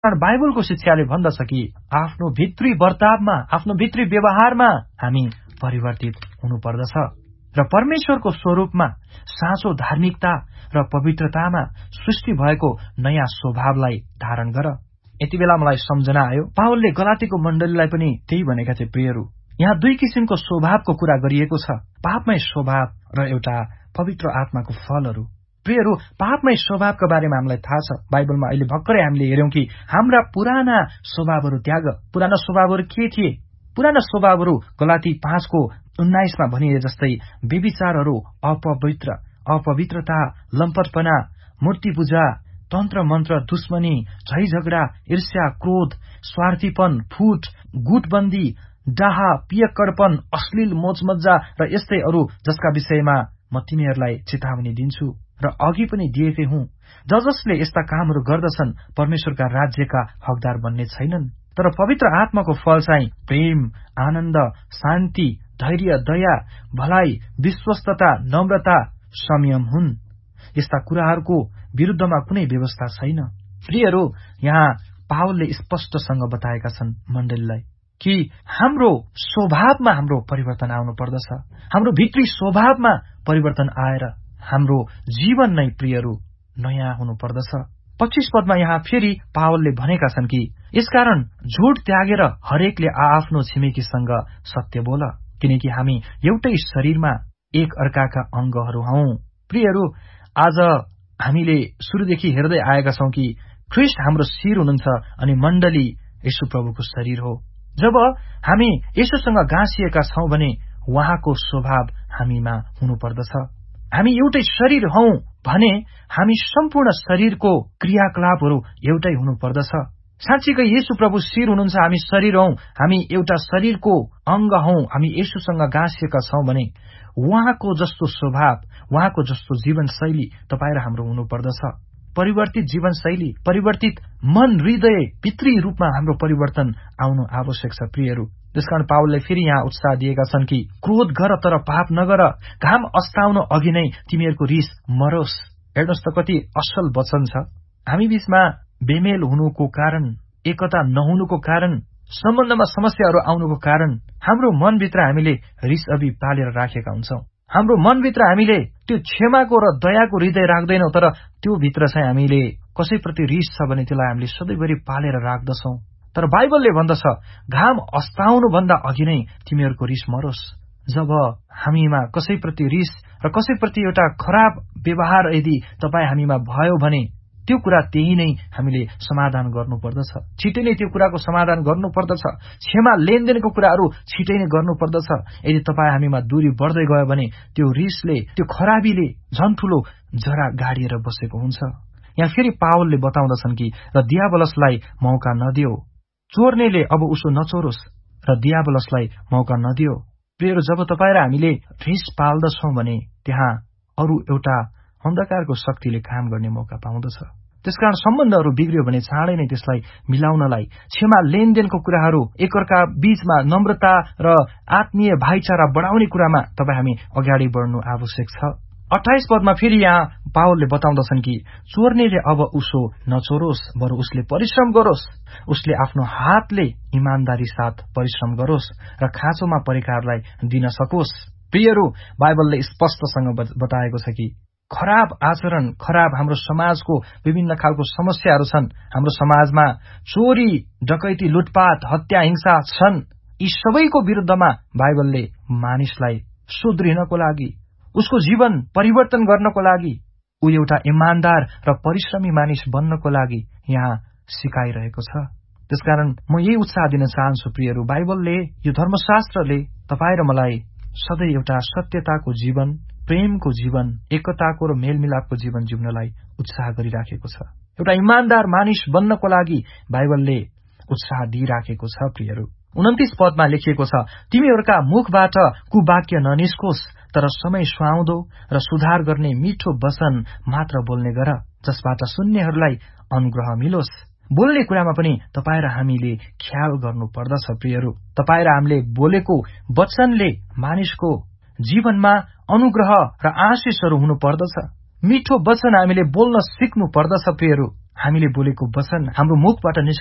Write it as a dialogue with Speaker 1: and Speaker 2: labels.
Speaker 1: कारण बाइबलको शिक्षाले भन्दछ कि आफ्नो भित्री वर्तावमा, आफ्नो भित्री व्यवहारमा हामी परिवर्तित हुनुपर्दछ र परमेश्वरको स्वरूपमा, साँचो धार्मिकता र पवित्रतामा सृष्टि भएको नयाँ स्वभावलाई धारण गर। यति बेला मलाई सम्झना आयो, पावलले गलातीको मण्डलीलाई पनि त्यही भनेका थिए। प्रियहरू, यहाँ दुई किसिमको स्वभावको कुरा गरिएको छ, पापमय स्वभाव र एउटा पवित्र आत्माको फलहरू। प्रियहरू, पापमय स्वभावका बारेमा हामीलाई थाहा छ। बाइबलमा अहिले भर्खरै हामीले हेर्यौं कि हाम्रा पुराना स्वभावहरू त्याग। पुराना स्वभावहरू के थिए? पुराना स्वभावहरू गलाती 5:19 मा भनिए जस्तै व्यभिचारहरू, अपवित्रता, लम्पटपना, मूर्ति पूजा, तन्त्र मन्त्र, दुश्मनी, झै झगडा, ईर्ष्या, क्रोध, स्वार्थीपन, फुट, गुटबन्दी, डाहा, पियक्कडपन, अश्लील मोजमज्जा र यस्तै अरू, जसका विषयमा म तिमीहरूलाई चेतावनी दिन्छु र अघि पनि दिएकै हुँ। जसले यस्ता कामहरू गर्दछन् परमेश्वरका राज्यका हकदार बन्ने छैनन्। तर पवित्र आत्माको फल चाहिँ प्रेम, आनन्द, शान्ति, धैर्य, दया, भलाइ, विश्वस्तता, नम्रता, संयम हुन्। यस्ता कुराहरूको विरुद्धमा कुनै व्यवस्था छैन। प्रियहरू, यहाँ पावलले स्पष्टसँग बताएका छन् मण्डलीलाई कि हाम्रो स्वभावमा हाम्रो परिवर्तन आउनु पर्दछ। हाम्रो भित्री स्वभावमा परिवर्तन आएर हाम्रो जीवन नै प्रियहरू नयाँ हुनु पर्दछ। 25 पदमा यहाँ फेरि पावलले भनेका छन् कि यसकारण झुट त्यागेर हरेकले आफ्नो छिमेकीसँग सत्य बोल, किनकि हामी एउटै शरीरमा एक अर्काका अंगहरू हौं। प्रियहरू, आज हामीले सुरुदेखि हेर्दै आएका छौं कि ख्रीष्ट हाम्रो शिर हुनुहुन्छ अनि मण्डली येशू प्रभुको शरीर हो। जब हामी येशूसँग गाँसिएका छौं भने उहाँको स्वभाव हामीमा हुनुपर्दछ। हामी एउटै शरीर हौं भने हामी सम्पूर्ण शरीरको क्रियाकलापहरू एउटै हुनुपर्दछ। साँच्चीकै येशू प्रभु शिर हुनुहुन्छ, हामी शरीर हौं, हामी एउटा शरीरको अंग हौं, हामी येशूसँग गाँसिएका छौं भने उहाँको जस्तो स्वभाव, उहाँको जस्तो जीवनशैली तपाईँ र हाम्रो हुनुपर्दछ। परिवर्तित जीवनशैली, परिवर्तित मन, हृदय, भित्री रूपमा हाम्रो परिवर्तन आउनु आवश्यक छ। प्रियहरू, त्यसकारण पावलले फेरि यहाँ उत्साह दिएका छन् कि क्रोध गर तर पाप नगर, घाम अस्ताउनु अघि नै तिमीहरूको रिस मरोस्। हेर्नुहोस् त कति असल वचन छ। हामी बीचमा बेमेल हुनुको कारण, एकता नहुनुको कारण, सम्बन्धमा समस्याहरू आउनुको कारण हाम्रो मनभित्र हामीले रिस अभि पालेर राखेका हुन्छौं। हाम्रो मनभित्र हामीले त्यो क्षमाको र दयाको हृदय राख्दैनौं, तर त्यो भित्र चाहिँ हामीले कसैप्रति रिस छ भने त्यसलाई हामीले सधैँभरि पालेर राख्दछौं। तर बाइबलले भन्दछ घाम अस्ताउनु भन्दा अघि नै तिमीहरूको रिस मरोस्। जब हामीमा कसैप्रति रिस र कसैप्रति एउटा खराब व्यवहार यदि तपाईँ हामीमा भयो भने त्यो कुरा त्यही नै हामीले समाधान गर्नुपर्दछ। छिटै नै त्यो कुराको समाधान गर्नुपर्दछ। क्षमा लेनदेनको कुराहरू छिटै नै गर्नुपर्दछ। यदि तपाईँ हामीमा दूरी बढ्दै गयो भने त्यो रिसले, त्यो खराबीले झन् ठूलो जरा गाडिएर बसेको हुन्छ। यहाँ फेरि पावलले बताउँदछन् कि र दियाबलसलाई मौका नदियो, चोर्नेले अब उसो नचोरोस् र दियाबलसलाई मौका नदियो। प्रियहरू, जब तपाईँ र हामीले रिस पाल्दछौं भने त्यहाँ अरू एउटा अन्धकारको शक्तिले काम गर्ने मौका पाउँदछ। त्यसकारण सम्बन्धहरू बिग्रियो भने चाँडै नै त्यसलाई मिलाउनलाई, क्षमा लेनदेनको कुराहरू, एकअर्का बीचमा नम्रता र आत्मीय भाइचारा बढाउने कुरामा तपाईँ हामी अगाडि बढ्नु आवश्यक छ। 28 पदमा फेरि यहाँ पावलले बताउँदछन् कि चोर्नेले अब उसो नचोरोस्, बरु उसले परिश्रम गरोस्। उसले आफ्नो हातले इमानदारी साथ परिश्रम गरोस् र खाँचोमा परेकाहरूलाई दिन सकोस्। प्रियहरू, बाइबलले स्पष्टसँग बताएको छ कि खराब आचरण, खराब हाम्रो समाजको विभिन्न खालको समस्याहरू छन्। हाम्रो समाजमा चोरी, डकैती, लुटपाट, हत्या, हिंसा छन्। यी सबैको विरुद्धमा बाइबलले मानिसलाई सुध्रिनको लागि, उसको जीवन परिवर्तन गर्नको लागि, ऊ एउटा इमानदार र परिश्रमी मानिस बन्नको लागि यहाँ सिकाइरहेको छ। त्यसकारण म यही उत्साह दिन चाहन्छु प्रियहरू, बाइबलले, यो धर्मशास्त्रले तपाईँ र मलाई सधैँ एउटा सत्यताको जीवन, प्रेमको जीवन, एकताको र मेलमिलापको जीवन जिउनलाई उत्साह गरिराखेको छ। एउटा इमानदार मानिस बन्नको लागि बाइबलले उत्साह दिइराखेको छ। प्रियहरू, 29 पदमा लेखिएको छ, तिमीहरूका मुखबाट कुवाक्य ननिस्कोस्, तर समय सुहाउँदो र सुधार गर्ने मिठो वचन मात्र बोल्ने गर, जसबाट सुन्नेहरूलाई अनुग्रह मिलोस्। बोल्ने कुरामा पनि तपाईँ र हामीले ख्याल गर्नुपर्दछ। प्रियहरू, तपाईँ र हामीले बोलेको वचनले मानिसको जीवनमा अनुग्रह र आशिषहरू हुनुपर्दछ। मिठो वचन हामीले बोल्न सिक्नु पर्दछ। प्रियहरू, हामीले बोलेको वचन हाम्रो मुखबाट